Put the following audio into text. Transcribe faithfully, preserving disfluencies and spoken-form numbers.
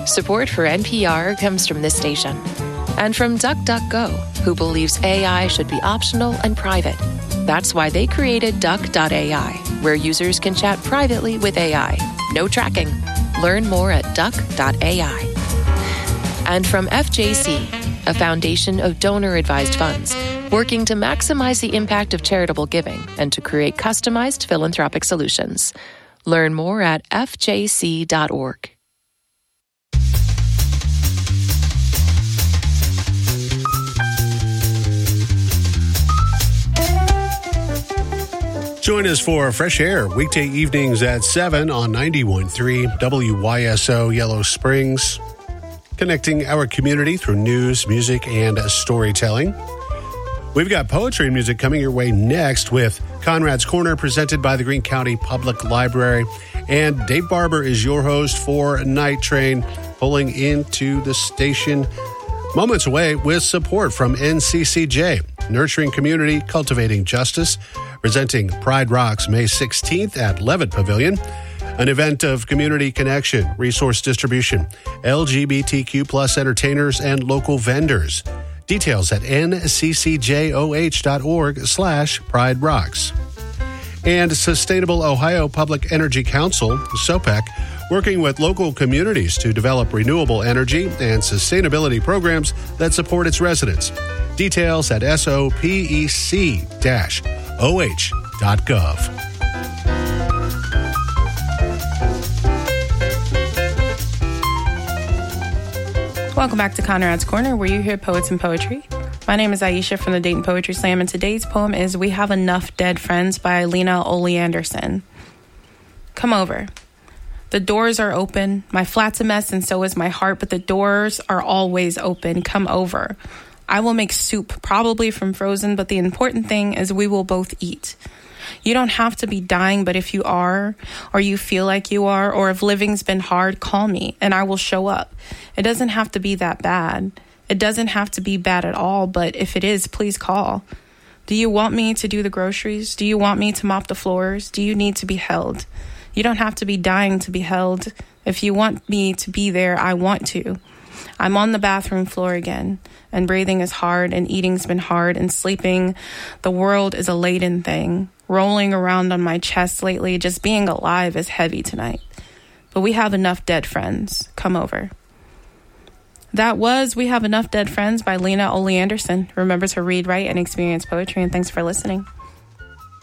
Support for N P R comes from this station. And from DuckDuckGo, who believes A I should be optional and private. That's why they created Duck dot A I, where users can chat privately with A I. No tracking. Learn more at Duck dot A I. And from F J C, a foundation of donor-advised funds, working to maximize the impact of charitable giving and to create customized philanthropic solutions. Learn more at F J C dot org. Join us for Fresh Air, weekday evenings at seven on ninety-one point three W Y S O Yellow Springs, connecting our community through news, music, and storytelling. We've got poetry and music coming your way next with Conrad's Corner, presented by the Greene County Public Library. And Dave Barber is your host for Night Train, pulling into the station moments away with support from N C C J, Nurturing Community, Cultivating Justice, presenting Pride Rocks May sixteenth at Levitt Pavilion, an event of community connection, resource distribution, L G B T Q plus entertainers, and local vendors. Details at N C C J O H dot org slash Pride Rocks. And Sustainable Ohio Public Energy Council, SOPEC, working with local communities to develop renewable energy and sustainability programs that support its residents. Details at S O P E C O H dot gov. Welcome back to Conrad's Corner, where you hear poets and poetry. My name is Aisha from the Dayton Poetry Slam, and today's poem is We Have Enough Dead Friends by Lena Ole Anderson. Come over. The doors are open. My flat's a mess, and so is my heart, but the doors are always open. Come over. I will make soup, probably from frozen, but the important thing is we will both eat. You don't have to be dying, but if you are, or you feel like you are, or if living's been hard, call me, and I will show up. It doesn't have to be that bad. It doesn't have to be bad at all, but if it is, please call. Do you want me to do the groceries? Do you want me to mop the floors? Do you need to be held? You don't have to be dying to be held. If you want me to be there, I want to. I'm on the bathroom floor again, and breathing is hard, and eating's been hard, and sleeping, the world is a laden thing. Rolling around on my chest lately, just being alive is heavy tonight. But we have enough dead friends. Come over. That was We Have Enough Dead Friends by Lena Ole Anderson. Remember to read, write, and experience poetry, and thanks for listening.